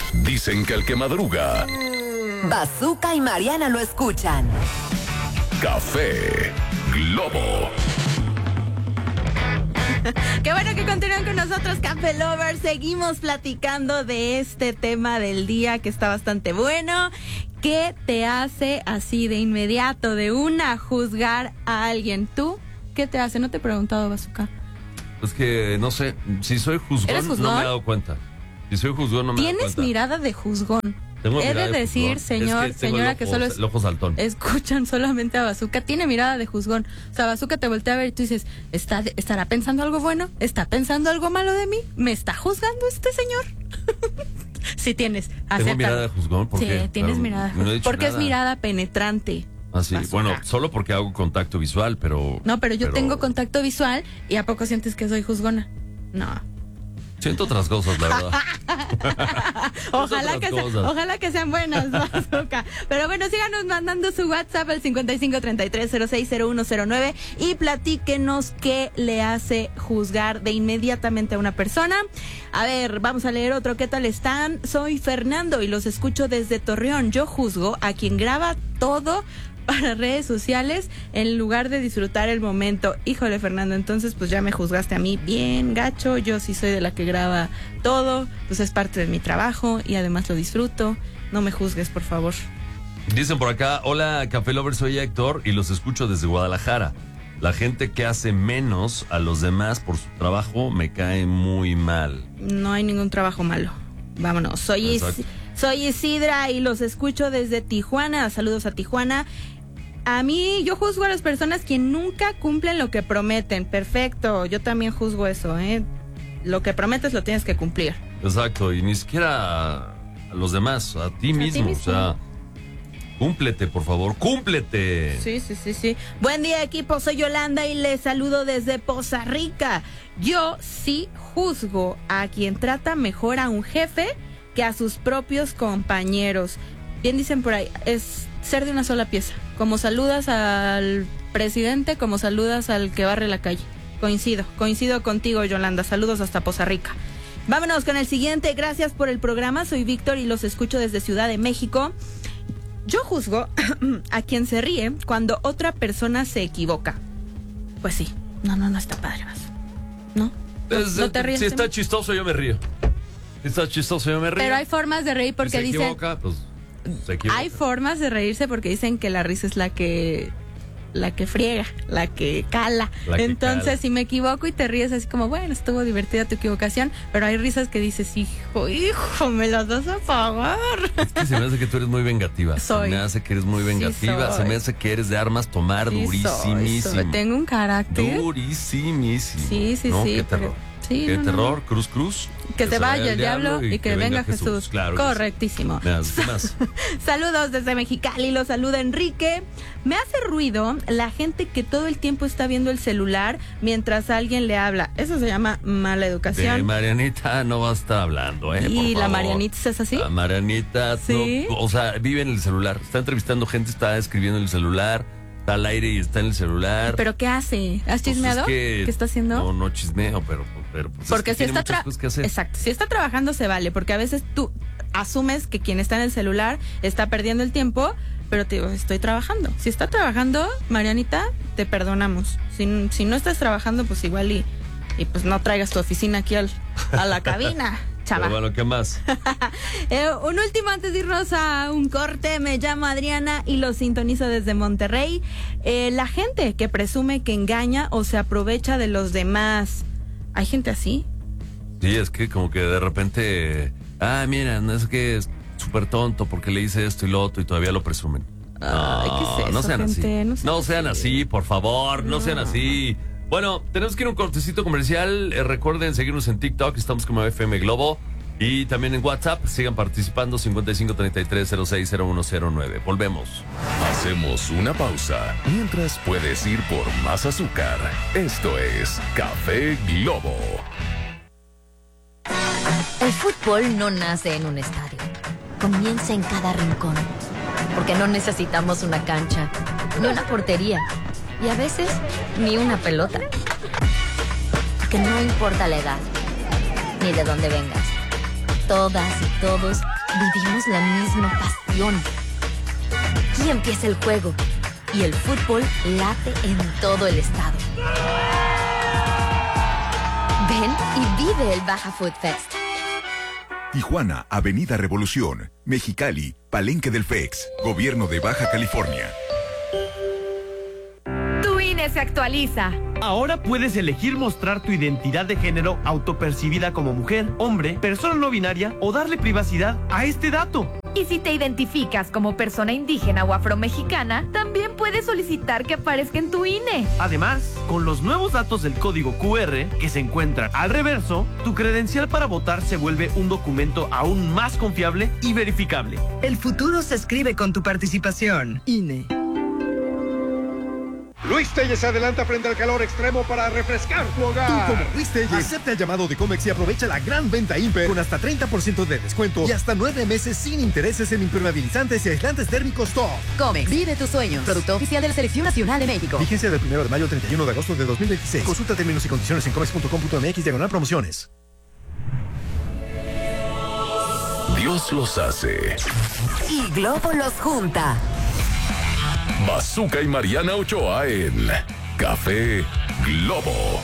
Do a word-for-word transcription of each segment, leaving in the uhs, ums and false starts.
Dicen que el que madruga, Bazooka y Mariana lo escuchan. Café Globo. Qué bueno que continúan con nosotros, Café Lovers. Seguimos platicando de este tema del día que está bastante bueno. ¿Qué te hace así de inmediato, de una, juzgar a alguien? ¿Tú qué te hace? No te he preguntado, Bazooka. Es que, no sé, si soy juzgón, ¿Eres juzgón? no me he dado cuenta. Si soy juzgón, no me he dado cuenta. Tienes mirada de juzgón. Tengo He mirada de de decir, juzgón. señor, Es que tengo señora, el que ojo- solo es- el ojo saltón. escuchan solamente a Bazooka. Tiene mirada de juzgón. O sea, Bazooka te voltea a ver y tú dices, ¿está, ¿estará pensando algo bueno? ¿Está pensando algo malo de mí? ¿Me está juzgando este señor? Sí tienes, acéptalo. Tengo mirada de juzgón, ¿por Sí, qué? tienes Pero mirada de no he juzgón. dicho Porque nada. es mirada penetrante. Ah, sí. Bazooka. Bueno, solo porque hago contacto visual, pero... No, pero yo tengo contacto visual y ¿a poco sientes que soy juzgona? No. Siento otras cosas, la verdad. Ojalá otras que, sea- cosas. ojalá que sean buenas, Bazooka. Pero bueno, síganos mandando su WhatsApp al cincuenta y cinco treinta y tres cero seis cero uno cero nueve y platíquenos qué le hace juzgar de inmediatamente a una persona. A ver, vamos a leer otro. ¿Qué tal están? Soy Fernando y los escucho desde Torreón. Yo juzgo a quien graba todo para redes sociales en lugar de disfrutar el momento. Híjole, Fernando, entonces pues ya me juzgaste a mí bien gacho. Yo sí soy de la que graba todo, pues es parte de mi trabajo y además lo disfruto. No me juzgues, por favor. Dicen por acá, hola Café Lover, soy Héctor y los escucho desde Guadalajara. La gente que hace menos a los demás por su trabajo me cae muy mal. No hay ningún trabajo malo. Vámonos. Soy, Is- Exacto. soy Isidra y los escucho desde Tijuana. Saludos a Tijuana. A mí, yo juzgo a las personas que nunca cumplen lo que prometen. Perfecto, yo también juzgo eso, ¿eh? Lo que prometes lo tienes que cumplir. Exacto, y ni siquiera a los demás, a ti mismo, mismo. o sea, cúmplete, por favor, cúmplete. Sí, sí, sí, sí. Buen día, equipo, soy Yolanda y les saludo desde Poza Rica. Yo sí juzgo a quien trata mejor a un jefe que a sus propios compañeros. Bien dicen por ahí, es ser de una sola pieza. Como saludas al presidente, como saludas al que barre la calle. Coincido, coincido contigo, Yolanda. Saludos hasta Poza Rica. Vámonos con el siguiente. Gracias por el programa. Soy Víctor y los escucho desde Ciudad de México. Yo juzgo a quien se ríe cuando otra persona se equivoca. Pues sí. No, no, no está padre, vas. ¿No? ¿No, Es- no te ríes? si de está mí? chistoso, yo me río. Si está chistoso, yo me río. Pero hay formas de reír Si porque se dicen... equivoca, pues se equivoca. Hay formas de reírse porque dicen que la risa es la que... La que friega, la que cala. La que Entonces, cala. si me equivoco y te ríes así como, bueno, estuvo divertida tu equivocación, pero hay risas que dices, hijo, hijo, me las vas a pagar. Es que se me hace que tú eres muy vengativa. Soy. Se me hace que eres muy Sí vengativa. soy. se me hace que eres de armas tomar Sí, soy, durísimísimo. soy. Tengo un carácter. Durísimísimo. Sí, sí, ¿no? sí, Qué pero- terror. sí, Qué no, no, terror, cruz, cruz. Que se vaya el diablo y que venga Jesús. Claro. que sí. Correctísimo. Me das- ¿qué más? Saludos desde Mexicali, los saluda Enrique. Me hace ruido la gente que todo el tiempo está viendo el celular mientras alguien le habla. Eso se llama mala De educación. Marianita no va a estar hablando, ¿eh? ¿Y por la favor. Marianita es así? La Marianita, ¿Sí? no, o sea, vive en el celular. Está entrevistando gente, está escribiendo en el celular, está al aire y está en el celular. ¿Pero qué hace? ¿Has Pues chismeado? es que- ¿Qué está haciendo? No, no chismeo, pero, pero pues es Porque que si tiene está muchas tra- cosas que hacer. Exacto, si está trabajando se vale, porque a veces tú asumes que quien está en el celular está perdiendo el tiempo, pero te digo, estoy trabajando. Si está trabajando, Marianita, te perdonamos. Si, si no estás trabajando, pues igual y, y pues no traigas tu oficina aquí al, a la cabina, chava. Pero bueno, ¿qué más? Eh, un último antes de irnos a un corte. Me llamo Adriana y lo sintonizo desde Monterrey. Eh, la gente que presume que engaña o se aprovecha de los demás. ¿Hay gente así? Sí, es que como que de repente, ah, mira, no es que es súper tonto porque le hice esto y lo otro y todavía lo presumen. Ay, ¿qué es eso, no sean gente? así. No No sean sean, así. así, por favor, no, No. sean así. Bueno, tenemos que ir a un cortecito comercial. Eh, recuerden seguirnos en TikTok, estamos como F M Globo. Y también en WhatsApp, sigan participando, cincuenta y cinco treinta y tres cero seis cero uno cero nueve. Volvemos. Hacemos una pausa mientras puedes ir por más azúcar. Esto es Café Globo. El fútbol no nace en un estadio. Comienza en cada rincón. Porque no necesitamos una cancha, ni una portería, y a veces ni una pelota. Porque no importa la edad, ni de dónde vengas. Todas y todos vivimos la misma pasión. Aquí empieza el juego y el fútbol late en todo el estado. Ven y vive el Baja Food Fest. Tijuana, Avenida Revolución, Mexicali, Palenque del F E X, Gobierno de Baja California. Tu I N E se actualiza. Ahora puedes elegir mostrar tu identidad de género autopercibida como mujer, hombre, persona no binaria o darle privacidad a este dato. Y si te identificas como persona indígena o afromexicana, también puedes solicitar que aparezca en tu I N E. Además, con los nuevos datos del código Q R que se encuentran al reverso, tu credencial para votar se vuelve un documento aún más confiable y verificable. El futuro se escribe con tu participación. I N E. Luis Telles se adelanta frente al calor extremo para refrescar tu hogar. Tú como Luis Telles, acepta el llamado de Comex y aprovecha la gran venta Imper con hasta treinta por ciento de descuento y hasta nueve meses sin intereses en impermeabilizantes y aislantes térmicos top. Comex, vive tus sueños. Producto oficial de la Selección Nacional de México. Vigencia del primero de mayo al treinta y uno de agosto de dos mil veintiséis. Consulta términos y condiciones en comex punto com punto m x diagonal promociones. Dios los hace. Y Globo los junta. Bazooka y Mariana Ochoa en Café Globo.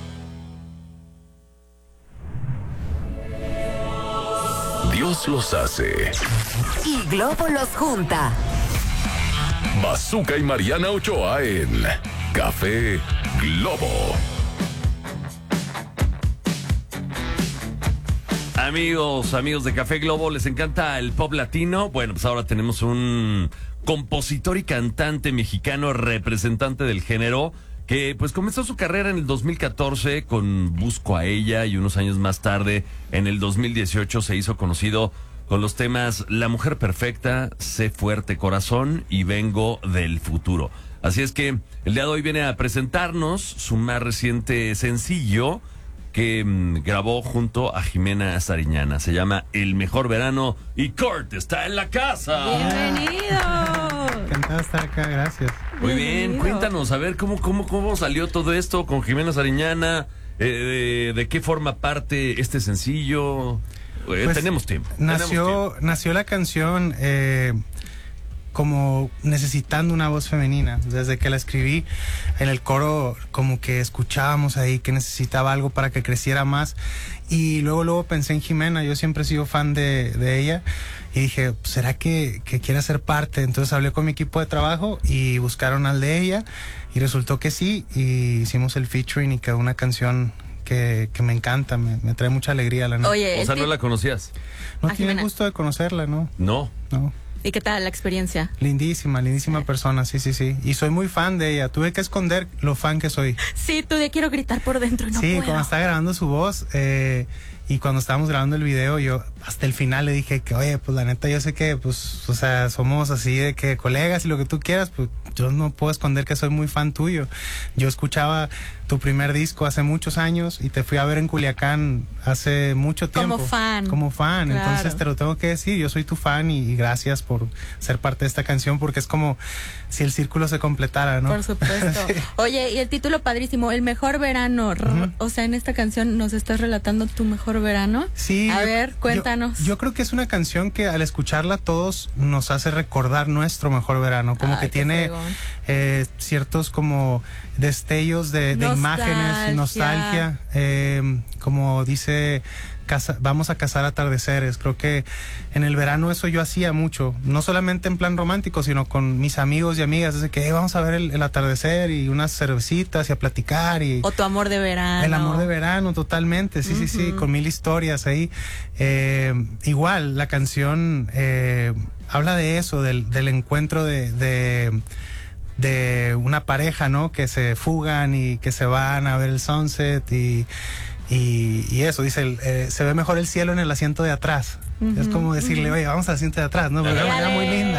Dios los hace. Y Globo los junta. Bazooka y Mariana Ochoa en Café Globo. Amigos, amigos de Café Globo, ¿les encanta el pop latino? Bueno, pues ahora tenemos un compositor y cantante mexicano, representante del género, que pues comenzó su carrera en el dos mil catorce con Busco a ella y unos años más tarde, en el dos mil dieciocho, se hizo conocido con los temas La Mujer Perfecta, Sé Fuerte Corazón y Vengo del Futuro. Así es que el día de hoy viene a presentarnos su más reciente sencillo, que mmm, grabó junto a Jimena Sariñana. Se llama El Mejor Verano y Kurt está en la casa. ¡Bienvenido! Encantado de estar acá, gracias. Muy bien, cuéntanos, a ver, ¿cómo, cómo, cómo salió todo esto con Jimena Sariñana? Eh, de, ¿De qué forma parte este sencillo? Eh, Pues, tenemos tiempo. Nació, tenemos tiempo. nació la canción eh, como necesitando una voz femenina. Desde que la escribí, en el coro como que escuchábamos ahí que necesitaba algo para que creciera más. Y luego luego pensé en Jimena. Yo siempre he sido fan de, de ella. Y dije, ¿será que, que quiere ser parte? Entonces hablé con mi equipo de trabajo y buscaron al de ella. Y resultó que sí. Y hicimos el featuring y quedó una canción que, que me encanta. Me, me trae mucha alegría, la neta. Oye, O sea, ¿no la conocías? No ¿A tiene Jimena? gusto de conocerla, ¿no? No. No. ¿Y qué tal la experiencia? Lindísima, lindísima persona, sí, sí, sí. Y soy muy fan de ella. Tuve que esconder lo fan que soy. Sí, tú ya quiero gritar por dentro y no sí, puedo. cuando estaba grabando su voz eh, y cuando estábamos grabando el video, yo hasta el final le dije que, oye, pues la neta yo sé que, pues, o sea, somos así de que colegas y lo que tú quieras, pues yo no puedo esconder que soy muy fan tuyo. Yo escuchaba tu primer disco hace muchos años y te fui a ver en Culiacán hace mucho tiempo. Como fan. Como fan, Claro. entonces te lo tengo que decir, yo soy tu fan y, y gracias por ser parte de esta canción porque es como si el círculo se completara, ¿no? Por supuesto. Sí. Oye, y el título padrísimo, El Mejor Verano. Ujú. O sea, en esta canción nos estás relatando tu mejor verano. Sí. A yo- ver, cuéntanos. Yo, yo creo que es una canción que al escucharla todos nos hace recordar nuestro mejor verano. Como Ay, que qué tiene fregón. eh, ciertos como destellos de, de Nostalgia. imágenes, nostalgia. Eh, como dice, casa- vamos a cazar atardeceres. Creo que en el verano eso yo hacía mucho. No solamente en plan romántico, sino con mis amigos y amigas. Desde que "Eh, vamos a ver el, el atardecer y unas cervecitas y a platicar y... O tu amor de verano. El amor de verano, totalmente, sí, sí, sí, Ujú. con mil historias ahí. Eh, igual, la canción eh, habla de eso, del, del encuentro de, de, de una pareja, ¿no? Que se fugan y que se van a ver el sunset y, y, y eso, dice, el, eh, se ve mejor el cielo en el asiento de atrás. Ujú, Es como decirle, ujú. oye, vamos al asiento de atrás, ¿no? Porque es una manera muy linda.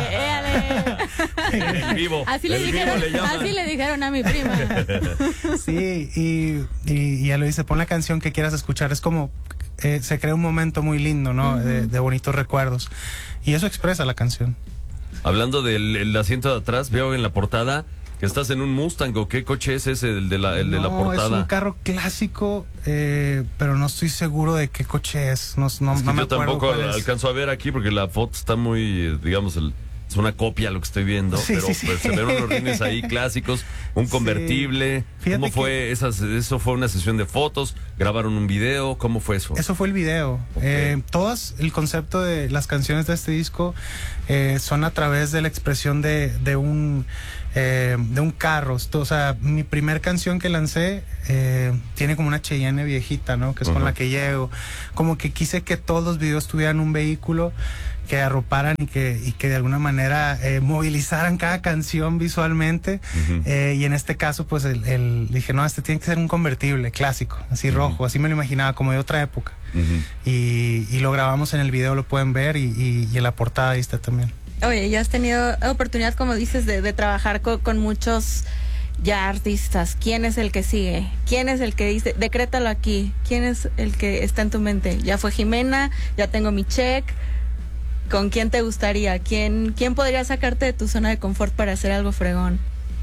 Éale. En vivo. Así le En vivo dijeron, le llaman. así le dijeron a mi prima. Sí, y, y, y ya lo dice, pon la canción que quieras escuchar. Es como, eh, se crea un momento muy lindo, ¿no? de, de bonitos recuerdos. Y eso expresa la canción. Hablando del el asiento de atrás, veo en la portada ¿Que estás en un Mustang o qué coche es ese, el de la, el de la No, portada? es un carro clásico, eh, pero no estoy seguro de qué coche es. No, no, Es que no me yo acuerdo tampoco cuál es. alcanzo a ver aquí porque la foto está muy, eh, digamos, el, es una copia lo que estoy viendo, Sí, pero sí, sí. pues, se ven unos rines ahí clásicos, un convertible. Fíjate ¿Cómo fue esas, eso fue una sesión de fotos? ¿Grabaron un video? ¿Cómo fue eso? Eso fue el video. Eh, todas, el concepto de las canciones de este disco eh, son a través de la expresión de, de un eh, de un carro. Esto, o sea, mi primer canción que lancé eh, tiene como una Cheyenne viejita, ¿no? Que es con Ujú. la que llego. Como que quise que todos los videos tuvieran un vehículo que arroparan y que, y que de alguna manera eh, movilizaran cada canción visualmente. Ujú. Eh, y en este caso, pues el, el- dije, no, este tiene que ser un convertible clásico, así rojo, así me lo imaginaba, como de otra época. Y, y lo grabamos en el video, lo pueden ver, y, y- y en la portada ahí está también. Oye, ya has tenido oportunidad, como dices, de, de trabajar co- con muchos ya artistas. ¿Quién es el que sigue? ¿Quién es el que dice, decrétalo aquí? ¿Quién es el que está en tu mente? Ya fue Jimena, ya tengo mi check. ¿Con quién te gustaría? ¿Quién, quién podría sacarte de tu zona de confort para hacer algo fregón?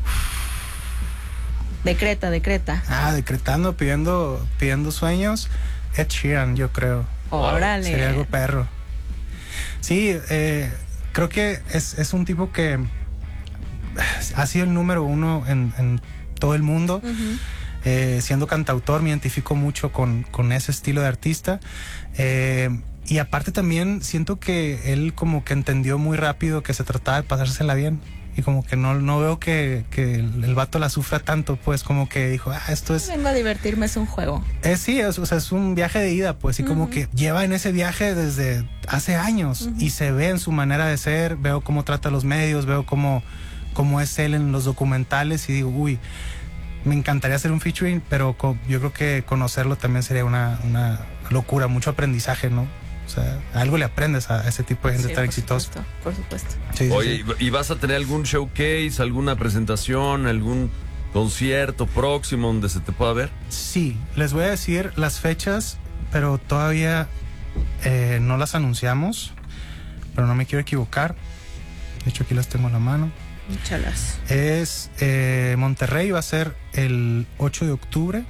Decreta, decreta. Ah, decretando, pidiendo, pidiendo sueños, Ed Sheeran, yo creo. Órale. Sería algo perro. Sí, eh, creo que es, es un tipo que ha sido el número uno en, en todo el mundo. Ujú. Eh, siendo cantautor me identifico mucho con, con ese estilo de artista. Eh, y aparte también siento que él como que entendió muy rápido que se trataba de pasársela bien. Y como que no, no veo que, que el, el vato la sufra tanto, pues como que dijo, ah, esto es... Vengo a divertirme, es un juego. Es, sí, es, o sea, es un viaje de ida, pues, y como Ujú. que lleva en ese viaje desde hace años. Ujú. Y se ve en su manera de ser, veo cómo trata a los medios, veo cómo, cómo es él en los documentales y digo, uy, me encantaría hacer un featuring, pero co- yo creo que conocerlo también sería una, una locura, mucho aprendizaje, ¿no? O sea, algo le aprendes a ese tipo de gente Sí, tan por exitosa. supuesto, por supuesto. Sí, sí, Oye, sí. ¿y vas a tener algún showcase, alguna presentación, algún concierto próximo donde se te pueda ver? Sí, les voy a decir las fechas, pero todavía eh, no las anunciamos, pero no me quiero equivocar. De hecho, aquí las tengo en la mano. Échalas. Es eh, Monterrey, va a ser el ocho de octubre.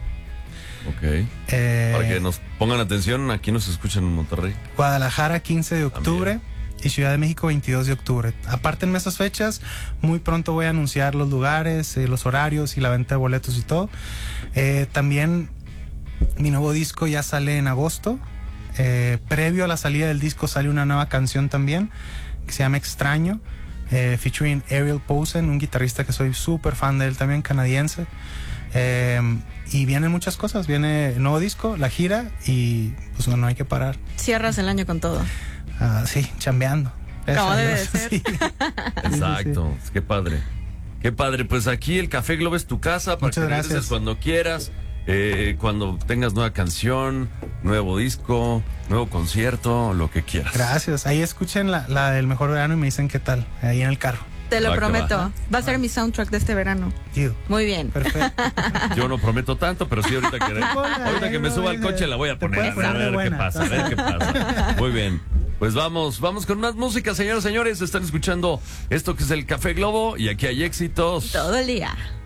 Ok. Eh, Para que nos pongan atención, aquí nos escuchan en Monterrey. Guadalajara, quince de octubre. Y Ciudad de México, veintidós de octubre. Apártenme esas fechas. Muy pronto voy a anunciar los lugares, eh, los horarios y la venta de boletos y todo. Eh, también mi nuevo disco ya sale en agosto. Eh, previo a la salida del disco sale una nueva canción también que se llama Extraño, eh, featuring Ariel Posen, un guitarrista que soy súper fan de él también, canadiense. Eh, y vienen muchas cosas. Viene el nuevo disco, la gira y pues no, no hay que parar. Cierras el año con todo. Ah, sí, chambeando. Como Gracias a debe de Dios. ser. Sí. Exacto, qué padre. Qué padre, pues aquí el Café Globo es tu casa para Muchas que regreses gracias. cuando quieras, eh, cuando tengas nueva canción, nuevo disco, nuevo concierto, lo que quieras. Gracias. Ahí escuchen la, la del mejor verano y me dicen qué tal. Ahí en el carro. Te lo Va que prometo. va. Va a ser mi soundtrack de este verano. Chido. Muy bien. Perfecto. Yo no prometo tanto, pero sí ahorita que, ahorita que me suba al coche la voy a poner, a ver, a ver qué pasa, a ver qué pasa. Muy bien. Pues vamos, vamos con más música, señoras y señores. Están escuchando esto que es el Café Globo y aquí hay éxitos. Todo el día.